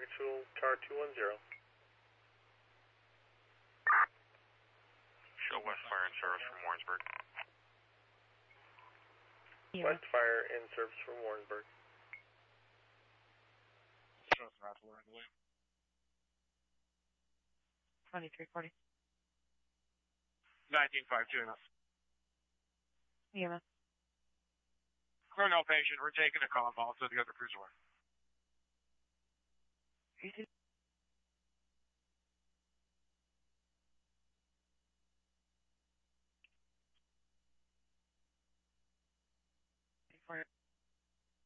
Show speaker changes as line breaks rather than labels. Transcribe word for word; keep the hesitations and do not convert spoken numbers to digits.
target fuel, car two one zero.
Show West Fire in service from Warrensburg.
Yeah.
West Fire in service from Warrensburg.
Show Throttle, I believe.
twenty-three forty.
nineteen five two enough.
Yeah.
Clear no patient. We're taking a call. I'll send the other cruiser away.
Easy. For